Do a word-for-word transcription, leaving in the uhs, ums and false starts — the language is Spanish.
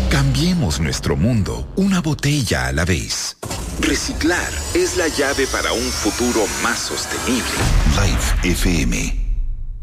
Cambiemos nuestro mundo una botella a la vez. Reciclar es la llave para un futuro más sostenible. Life F M.